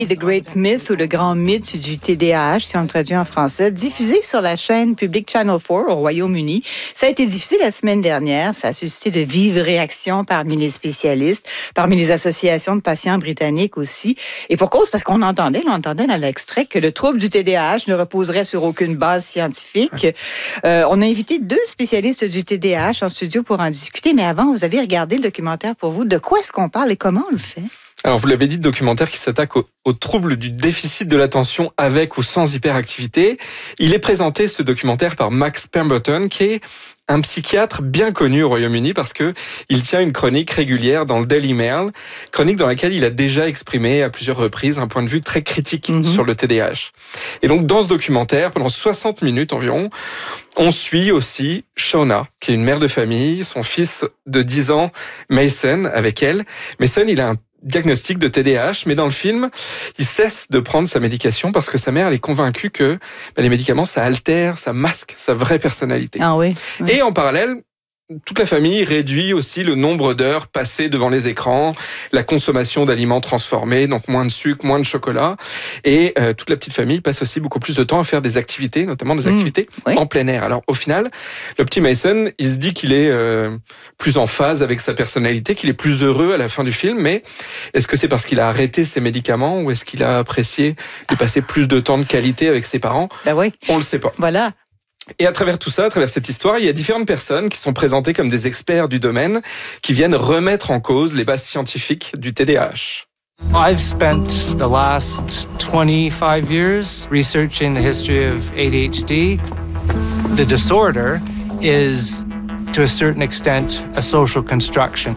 The Great Myth ou le grand mythe du TDAH, si on le traduit en français, diffusé sur la chaîne publique Channel 4 au Royaume-Uni. Ça a été diffusé la semaine dernière. Ça a suscité de vives réactions parmi les spécialistes, parmi les associations de patients britanniques aussi. Et pour cause, parce qu'on entendait dans l'extrait que le trouble du TDAH ne reposerait sur aucune base scientifique. On a invité 2 spécialistes du TDAH en studio pour en discuter. Mais avant, vous avez regardé le documentaire pour vous. De quoi est-ce qu'on parle et comment on le fait? Alors, vous l'avez dit, le documentaire qui s'attaque au trouble du déficit de l'attention avec ou sans hyperactivité. Il est présenté, ce documentaire, par Max Pemberton, qui est un psychiatre bien connu au Royaume-Uni parce que il tient une chronique régulière dans le Daily Mail, chronique dans laquelle il a déjà exprimé à plusieurs reprises un point de vue très critique sur le TDAH. Et donc, dans ce documentaire, pendant 60 minutes environ, on suit aussi Shauna, qui est une mère de famille, son fils de 10 ans, Mason, avec elle. Mason, il a un diagnostic de TDAH, mais dans le film, il cesse de prendre sa médication parce que sa mère, elle est convaincue que les médicaments, ça altère, ça masque sa vraie personnalité. Ah oui. Et en parallèle, toute la famille réduit aussi le nombre d'heures passées devant les écrans, la consommation d'aliments transformés, donc moins de sucre, moins de chocolat. Et toute la petite famille passe aussi beaucoup plus de temps à faire des activités, notamment des activités en plein air. Alors au final, le petit Mason, il se dit qu'il est plus en phase avec sa personnalité, qu'il est plus heureux à la fin du film. Mais est-ce que c'est parce qu'il a arrêté ses médicaments ou est-ce qu'il a apprécié de passer plus de temps de qualité avec ses parents? On le sait pas. Voilà. Et à travers tout ça, à travers cette histoire, il y a différentes personnes qui sont présentées comme des experts du domaine, qui viennent remettre en cause les bases scientifiques du TDAH. I've spent the last 25 years researching the history of ADHD. The disorder is, to a certain extent, a social construction.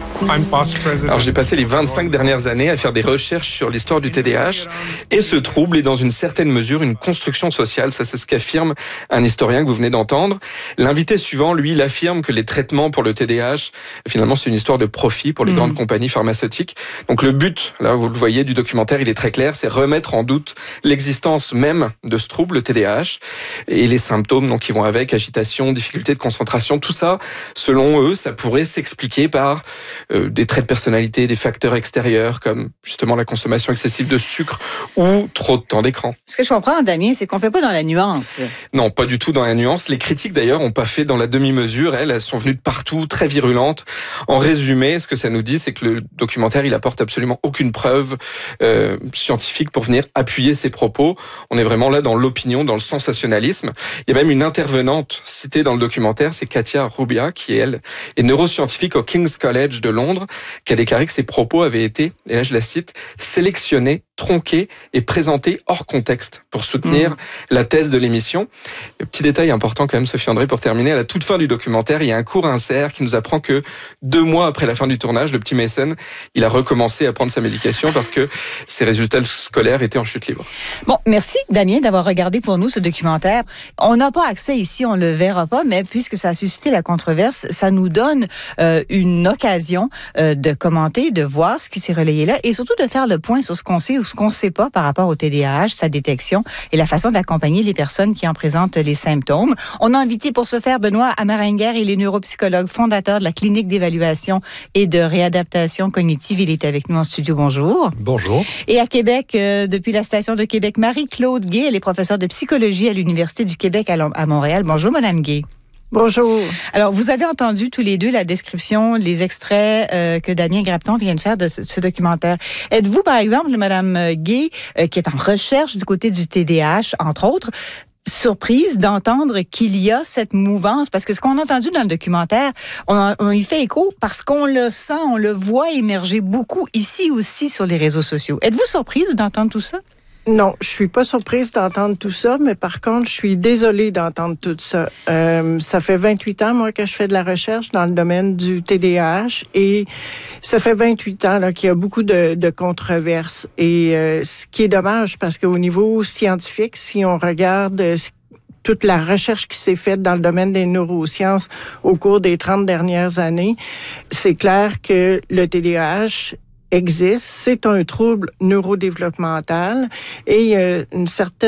Alors j'ai passé les 25 dernières années à faire des recherches sur l'histoire du TDAH et ce trouble est dans une certaine mesure une construction sociale, ça c'est ce qu'affirme un historien que vous venez d'entendre. L'invité suivant, lui, il affirme que les traitements pour le TDAH, finalement c'est une histoire de profit pour les grandes compagnies pharmaceutiques. Donc le but, là vous le voyez du documentaire, il est très clair, c'est remettre en doute l'existence même de ce trouble, le TDAH, et les symptômes donc, qui vont avec, agitation, difficulté de concentration, tout ça, selon eux, ça pourrait s'expliquer par des traits de personnalité, des facteurs extérieurs comme justement la consommation excessive de sucre ou trop de temps d'écran. Ce que je comprends, Damien, c'est qu'on ne fait pas dans la nuance. Non, pas du tout dans la nuance. Les critiques d'ailleurs n'ont pas fait dans la demi-mesure. Elles sont venues de partout, très virulentes. En résumé, ce que ça nous dit, c'est que le documentaire, il apporte absolument aucune preuve scientifique pour venir appuyer ses propos. On est vraiment là dans l'opinion, dans le sensationnalisme. Il y a même une intervenante citée dans le documentaire, c'est Katia Rubia, qui elle est neuroscientifique au King's College de Londres, qui a déclaré que ses propos avaient été, et là je la cite, sélectionnés, tronqués et présentés hors contexte pour soutenir la thèse de l'émission. Et petit détail important quand même, Sophie André, pour terminer, à la toute fin du documentaire, il y a un court insert qui nous apprend que 2 mois après la fin du tournage, le petit Mason, il a recommencé à prendre sa médication parce que ses résultats scolaires étaient en chute libre. Bon, merci Damien d'avoir regardé pour nous ce documentaire. On n'a pas accès ici, on le verra pas, mais puisque ça a suscité la controverse, ça nous donne une occasion de commenter, de voir ce qui s'est relayé là et surtout de faire le point sur ce qu'on sait ou ce qu'on ne sait pas par rapport au TDAH, sa détection et la façon d'accompagner les personnes qui en présentent les symptômes. On a invité pour ce faire Benoît Amarenguer, il est neuropsychologue, fondateur de la clinique d'évaluation et de réadaptation cognitive. Il est avec nous en studio. Bonjour. Bonjour. Et à Québec, depuis la station de Québec, Marie-Claude Gay, elle est professeure de psychologie à l'Université du Québec à Montréal. Bonjour, Madame Gay. Bonjour. Alors, vous avez entendu tous les deux la description, les extraits que Damien Grapton vient de faire de ce documentaire. Êtes-vous, par exemple, Madame Gay, qui est en recherche du côté du TDAH, entre autres, surprise d'entendre qu'il y a cette mouvance? Parce que ce qu'on a entendu dans le documentaire, on y fait écho parce qu'on le sent, on le voit émerger beaucoup ici aussi sur les réseaux sociaux. Êtes-vous surprise d'entendre tout ça? Non, je suis pas surprise d'entendre tout ça, mais par contre, je suis désolée d'entendre tout ça. Ça fait 28 ans, moi, que je fais de la recherche dans le domaine du TDAH et ça fait 28 ans là, qu'il y a beaucoup de controverses. Et ce qui est dommage, parce qu'au niveau scientifique, si on regarde toute la recherche qui s'est faite dans le domaine des neurosciences au cours des 30 dernières années, c'est clair que le TDAH existe, c'est un trouble neurodéveloppemental et une certaine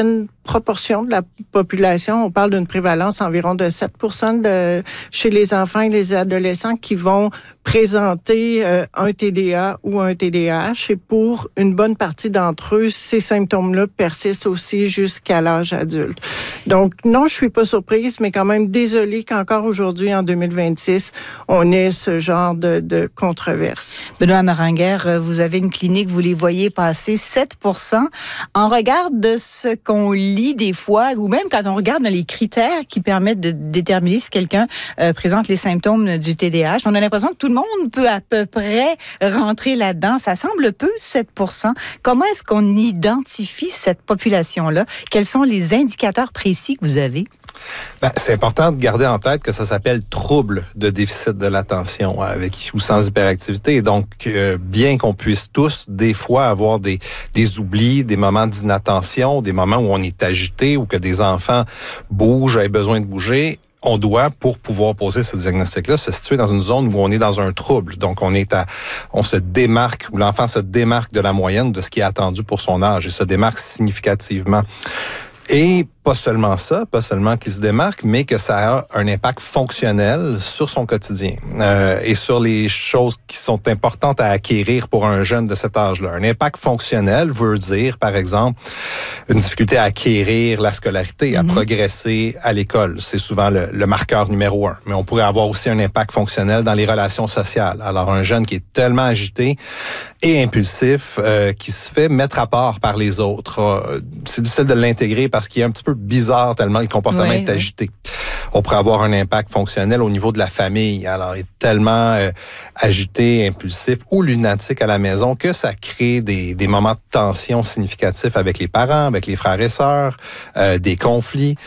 proportion de la population. On parle d'une prévalence environ de 7% chez les enfants et les adolescents qui vont présenter un TDA ou un TDAH. Et pour une bonne partie d'entre eux, ces symptômes-là persistent aussi jusqu'à l'âge adulte. Donc, non, je suis pas surprise, mais quand même désolée qu'encore aujourd'hui, en 2026, on ait ce genre de controverse. Benoît Amaringuer, vous avez une clinique, vous les voyez passer 7%. En regard de ce qu'on lit des fois, ou même quand on regarde les critères qui permettent de déterminer si quelqu'un présente les symptômes du TDAH, on a l'impression que tout le monde peut à peu près rentrer là-dedans. Ça semble peu, 7%. Comment est-ce qu'on identifie cette population-là? Quels sont les indicateurs précis que vous avez? C'est important de garder en tête que ça s'appelle trouble de déficit de l'attention avec ou sans hyperactivité. Et donc, bien qu'on puisse tous, des fois, avoir des oublis, des moments d'inattention, des moments où on est agité ou que des enfants bougent, aient besoin de bouger, on doit, pour pouvoir poser ce diagnostic-là, se situer dans une zone où on est dans un trouble. Donc, on se démarque, ou l'enfant se démarque de la moyenne de ce qui est attendu pour son âge et se démarque significativement. Et pas seulement qu'il se démarque, mais que ça a un impact fonctionnel sur son quotidien et sur les choses qui sont importantes à acquérir pour un jeune de cet âge-là. Un impact fonctionnel veut dire, par exemple, une difficulté à acquérir la scolarité, à progresser à l'école. C'est souvent le marqueur numéro 1. Mais on pourrait avoir aussi un impact fonctionnel dans les relations sociales. Alors, un jeune qui est tellement agité et impulsif qui se fait mettre à part par les autres. C'est difficile de l'intégrer parce qu'il est un petit peu bizarre tellement le comportement est agité. On pourrait avoir un impact fonctionnel au niveau de la famille. Alors, il est tellement agité, impulsif ou lunatique à la maison que ça crée des moments de tension significatifs avec les parents, avec les frères et sœurs, des conflits.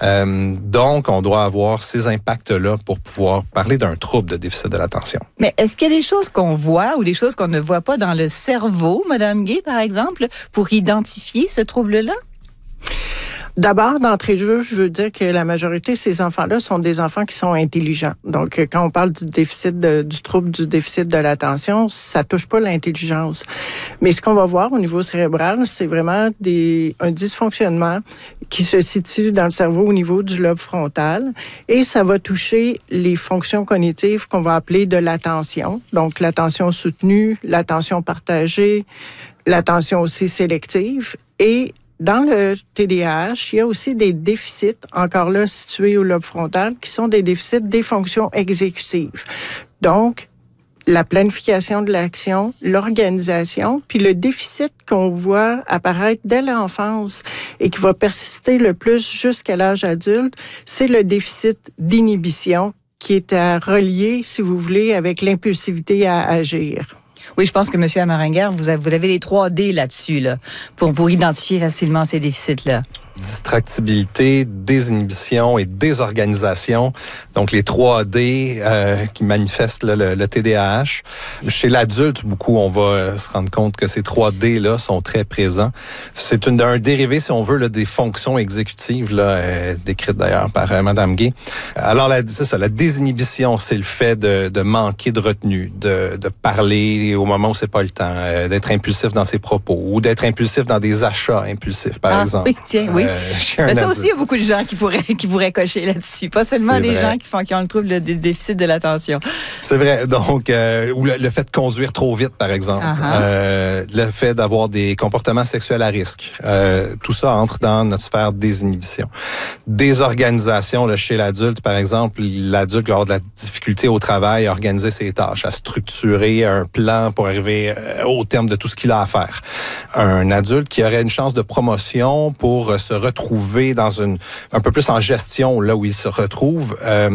Donc, on doit avoir ces impacts-là pour pouvoir parler d'un trouble de déficit de l'attention. Mais est-ce qu'il y a des choses qu'on voit ou des choses qu'on ne voit pas dans le cerveau, Mme Gay, par exemple, pour identifier ce trouble-là? D'abord, d'entrée de jeu, je veux dire que la majorité de ces enfants-là sont des enfants qui sont intelligents. Donc, quand on parle du déficit du trouble du déficit de l'attention, ça touche pas l'intelligence. Mais ce qu'on va voir au niveau cérébral, c'est vraiment un dysfonctionnement qui se situe dans le cerveau au niveau du lobe frontal et ça va toucher les fonctions cognitives qu'on va appeler de l'attention. Donc, l'attention soutenue, l'attention partagée, l'attention aussi sélective et dans le TDAH, il y a aussi des déficits, encore là situés au lobe frontal, qui sont des déficits des fonctions exécutives. Donc, la planification de l'action, l'organisation, puis le déficit qu'on voit apparaître dès l'enfance et qui va persister le plus jusqu'à l'âge adulte, c'est le déficit d'inhibition qui est à relier, si vous voulez, avec l'impulsivité à agir. Oui, je pense que M. Amaringuer, vous avez les 3D là-dessus, là, pour identifier facilement ces déficits-là. Distractibilité, désinhibition et désorganisation. Donc, les 3D qui manifestent là, le TDAH. Chez l'adulte, beaucoup, on va se rendre compte que ces 3D-là sont très présents. C'est un dérivé, si on veut, là, des fonctions exécutives, là, décrites d'ailleurs par Mme Gay. Alors, c'est ça, la désinhibition, c'est le fait de manquer de retenue, de parler au moment où c'est pas le temps, d'être impulsif dans ses propos ou d'être impulsif dans des achats impulsifs, par exemple. Oui, tiens, oui. Mais ça aussi, il y a beaucoup de gens qui pourraient cocher là-dessus. Pas seulement les gens qui ont le trouble du déficit de l'attention. C'est vrai. Donc, ou le fait de conduire trop vite, par exemple. Le fait d'avoir des comportements sexuels à risque. Tout ça entre dans notre sphère désinhibition. Désorganisation, là, chez l'adulte, par exemple, l'adulte va avoir de la difficulté au travail à organiser ses tâches, à structurer un plan pour arriver au terme de tout ce qu'il a à faire. Un adulte qui aurait une chance de promotion pour se retrouver dans un peu plus en gestion là où il se retrouve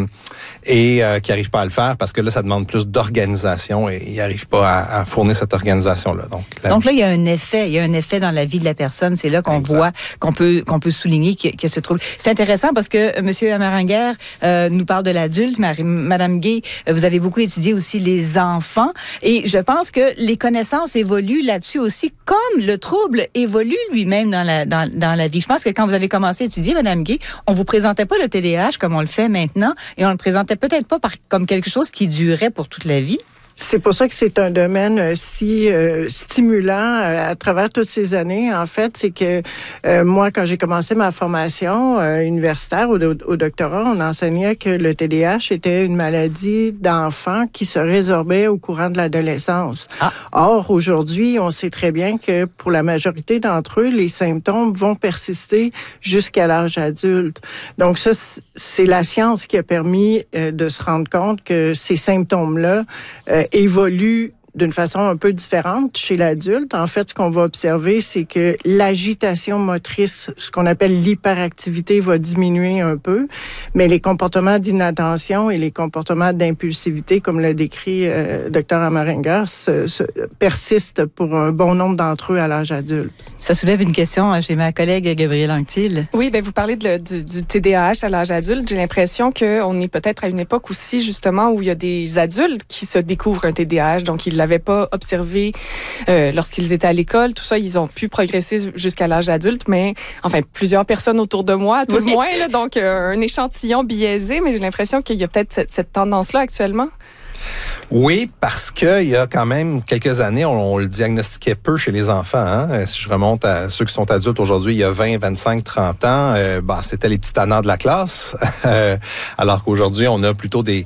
et qui n'arrive pas à le faire parce que là, ça demande plus d'organisation et il n'arrive pas à fournir cette organisation-là. Donc là, il y a un effet dans la vie de la personne. C'est là qu'on voit, qu'on peut souligner qu'il y a ce trouble. C'est intéressant parce que M. Amaringuer nous parle de l'adulte. Mme Gay, vous avez beaucoup étudié aussi les enfants et je pense que les connaissances évoluent là-dessus aussi comme le trouble évolue lui-même dans la vie. Je pense que quand vous avez commencé à étudier, Mme Gay, on vous présentait pas le TDAH comme on le fait maintenant et on le présentait peut-être pas comme quelque chose qui durait pour toute la vie. C'est pour ça que c'est un domaine si stimulant à travers toutes ces années. En fait, c'est que moi, quand j'ai commencé ma formation universitaire au doctorat, on enseignait que le TDAH était une maladie d'enfant qui se résorbait au courant de l'adolescence. Ah. Or, aujourd'hui, on sait très bien que pour la majorité d'entre eux, les symptômes vont persister jusqu'à l'âge adulte. Donc ça, c'est la science qui a permis de se rendre compte que ces symptômes-là évolue d'une façon un peu différente chez l'adulte. En fait, ce qu'on va observer, c'est que l'agitation motrice, ce qu'on appelle l'hyperactivité, va diminuer un peu, mais les comportements d'inattention et les comportements d'impulsivité, comme l'a décrit Dr. Amarenga, persistent pour un bon nombre d'entre eux à l'âge adulte. Ça soulève une question chez ma collègue Gabrielle Anctil. Oui, bien, vous parlez du TDAH à l'âge adulte. J'ai l'impression qu'on est peut-être à une époque aussi, justement, où il y a des adultes qui se découvrent un TDAH, donc ils l'avaient pas observé lorsqu'ils étaient à l'école. Tout ça, ils ont pu progresser jusqu'à l'âge adulte, mais enfin, plusieurs personnes autour de moi, à tout le moins, là, donc un échantillon biaisé, mais j'ai l'impression qu'il y a peut-être cette tendance-là actuellement. Oui, parce que il y a quand même quelques années, on le diagnostiquait peu chez les enfants. Hein? Si je remonte à ceux qui sont adultes aujourd'hui, il y a 20, 25, 30 ans, c'était les petits tannants de la classe. Alors qu'aujourd'hui, on a plutôt des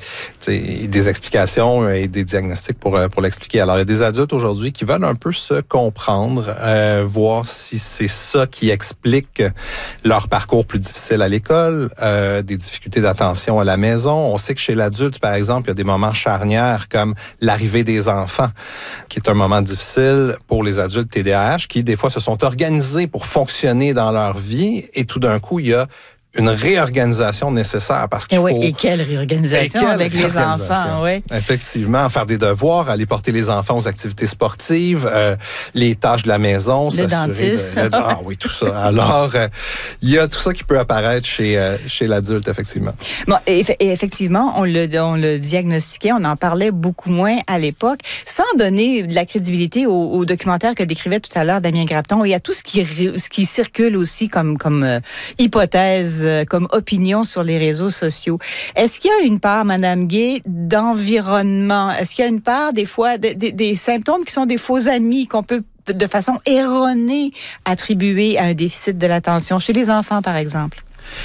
explications et des diagnostics pour l'expliquer. Alors, il y a des adultes aujourd'hui qui veulent un peu se comprendre, voir si c'est ça qui explique leur parcours plus difficile à l'école, des difficultés d'attention à la maison. On sait que chez l'adulte, par exemple, il y a des moments charnières comme l'arrivée des enfants, qui est un moment difficile pour les adultes TDAH, qui des fois se sont organisés pour fonctionner dans leur vie, et tout d'un coup, il y a une réorganisation nécessaire parce qu'il faut... Et quelle réorganisation avec les enfants, oui. Effectivement, faire des devoirs, aller porter les enfants aux activités sportives, les tâches de la maison, le dentiste. Oui, tout ça. Alors, il y a tout ça qui peut apparaître chez l'adulte, effectivement. Bon, et effectivement, on le diagnostiquait, on en parlait beaucoup moins à l'époque, sans donner de la crédibilité au documentaire que décrivait tout à l'heure Damien Grapton et à tout ce qui circule aussi comme hypothèse, comme opinion sur les réseaux sociaux. Est-ce qu'il y a une part, Madame Gay, d'environnement? Est-ce qu'il y a une part, des fois, des symptômes qui sont des faux amis qu'on peut, de façon erronée, attribuer à un déficit de l'attention, chez les enfants, par exemple?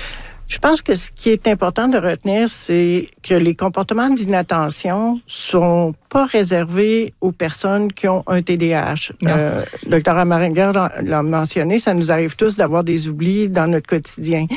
Je pense que ce qui est important de retenir, c'est que les comportements d'inattention sont pas réservés aux personnes qui ont un TDAH. Dr. Amarenga l'a mentionné, ça nous arrive tous d'avoir des oublis dans notre quotidien.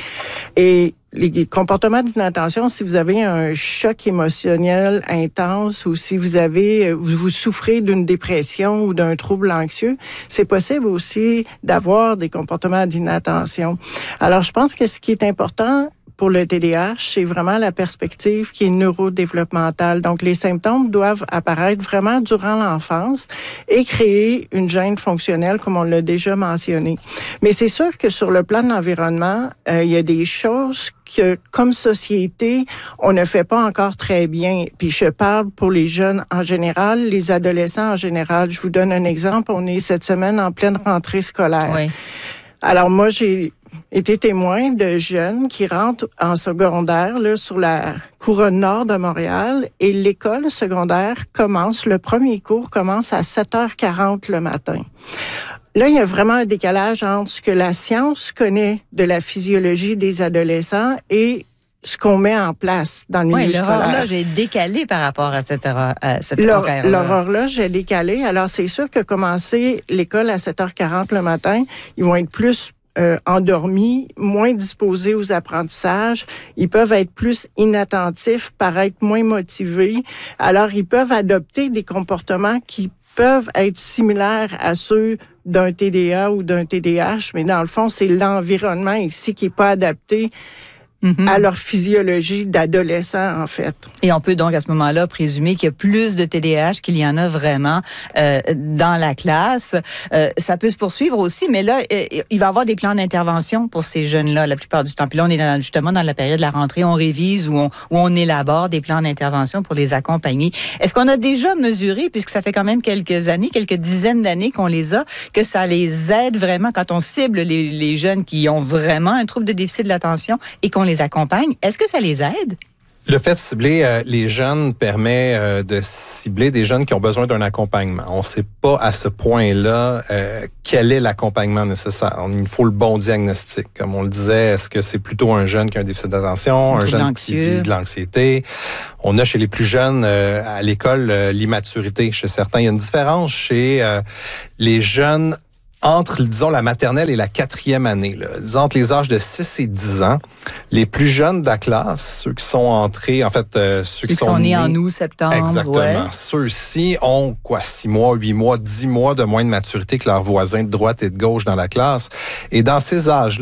Et les comportements d'inattention, si vous avez un choc émotionnel intense ou si vous souffrez d'une dépression ou d'un trouble anxieux, c'est possible aussi d'avoir des comportements d'inattention. Alors, je pense que ce qui est important pour le TDAH, c'est vraiment la perspective qui est neurodéveloppementale. Donc, les symptômes doivent apparaître vraiment durant l'enfance et créer une gêne fonctionnelle, comme on l'a déjà mentionné. Mais c'est sûr que sur le plan de l'environnement, il y a des choses que, comme société, on ne fait pas encore très bien. Puis je parle pour les jeunes en général, les adolescents en général. Je vous donne un exemple. On est cette semaine en pleine rentrée scolaire. Oui. Alors moi, j'ai été témoin de jeunes qui rentrent en secondaire là, sur la couronne nord de Montréal et l'école secondaire le premier cours commence à 7h40 le matin. Là, il y a vraiment un décalage entre ce que la science connaît de la physiologie des adolescents et ce qu'on met en place dans le milieu scolaire. Leur horloge est décalée par rapport à cette horaire. Leur horloge est décalée. Alors, c'est sûr que commencer l'école à 7h40 le matin, ils vont être plus endormis, moins disposés aux apprentissages. Ils peuvent être plus inattentifs, paraître moins motivés. Alors, ils peuvent adopter des comportements qui peuvent être similaires à ceux d'un TDA ou d'un TDAH, mais dans le fond, c'est l'environnement ici qui n'est pas adapté à leur physiologie d'adolescent, en fait. Et on peut donc, à ce moment-là, présumer qu'il y a plus de TDAH qu'il y en a vraiment dans la classe. Ça peut se poursuivre aussi, mais là, il va y avoir des plans d'intervention pour ces jeunes-là, la plupart du temps. Puis là, on est justement dans la période de la rentrée, on révise ou on élabore des plans d'intervention pour les accompagner. Est-ce qu'on a déjà mesuré, puisque ça fait quand même quelques années, quelques dizaines d'années qu'on les a, que ça les aide vraiment quand on cible les jeunes qui ont vraiment un trouble de déficit de l'attention et qu'on les accompagne? Est-ce que ça les aide? Le fait de cibler les jeunes permet de cibler des jeunes qui ont besoin d'un accompagnement. On ne sait pas à ce point-là quel est l'accompagnement nécessaire. Il faut le bon diagnostic. Comme on le disait, est-ce que c'est plutôt un jeune qui a un déficit d'attention, un jeune qui vit de l'anxiété? On a chez les plus jeunes à l'école l'immaturité chez certains. Il y a une différence chez les jeunes entre, disons, la maternelle et la 4e année, là. Disons, entre les âges de 6 et 10 ans, les plus jeunes de la classe, ceux qui sont entrés, en fait, ceux qui sont nés en août, septembre. Exactement. Ouais. Ceux-ci ont, 6 mois, 8 mois, 10 mois de moins de maturité que leurs voisins de droite et de gauche dans la classe. Et dans ces âges